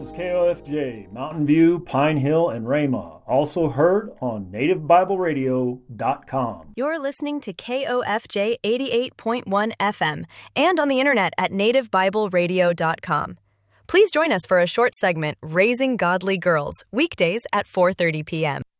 is KOFJ, Mountain View, Pine Hill, and Rama. Also heard on nativebibleradio.com. You're listening to KOFJ 88.1 FM and on the internet at nativebibleradio.com. Please join us for a short segment, Raising Godly Girls, weekdays at 4:30 p.m.